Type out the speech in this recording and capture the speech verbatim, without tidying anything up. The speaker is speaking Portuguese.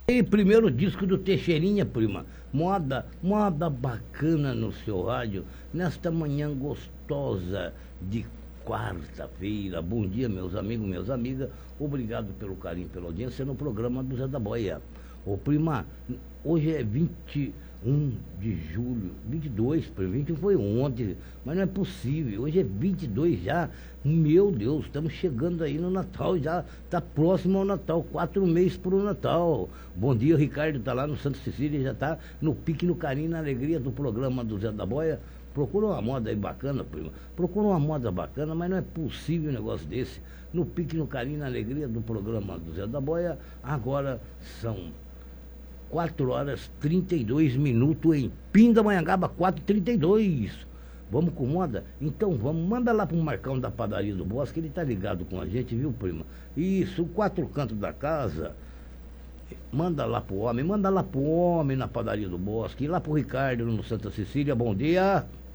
E primeiro disco do Teixeirinha, prima. Moda, moda bacana no seu rádio, nesta manhã gostosa de quarta-feira. Bom dia, meus amigos, minhas amigas. Obrigado pelo carinho, pela audiência no programa do Zé da Boia. Ô, prima, hoje é vinte e um de julho, vinte e dois, vinte e um foi ontem, mas não é possível. Hoje é vinte e dois já. Meu Deus, estamos chegando aí no Natal, já está próximo ao Natal, quatro meses para o Natal. Bom dia, o Ricardo está lá no Santa Cecília, já está no pique, no carinho, na alegria do programa do Zé da Boia. Procura uma moda aí bacana, prima. Procura uma moda bacana, mas não é possível um negócio desse. No pique, no carinho, na alegria do programa do Zé da Boia. Agora são quatro horas e trinta e dois minutos em Pindamonhangaba, quatro e trinta e dois. Vamos com moda? Então vamos, manda lá pro Marcão da Padaria do Bosque, ele tá ligado com a gente, viu, prima? Isso, quatro cantos da casa. Manda lá pro homem, manda lá pro homem na Padaria do Bosque, e lá pro Ricardo no Santa Cecília, bom dia.